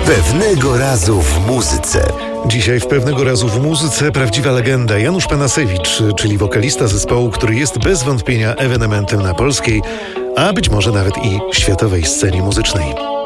Pewnego razu w muzyce. Dzisiaj w Pewnego razu w muzyce prawdziwa legenda Janusz Panasewicz, czyli wokalista zespołu, który jest bez wątpienia ewenementem na polskiej, a być może nawet i światowej scenie muzycznej.